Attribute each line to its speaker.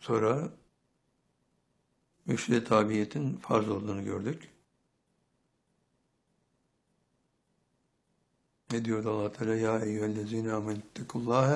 Speaker 1: Sonra mürşide tabiyetin farz olduğunu gördük. Ne diyordu Allah Teala? Ya eyyühellezine amenüttekullâhe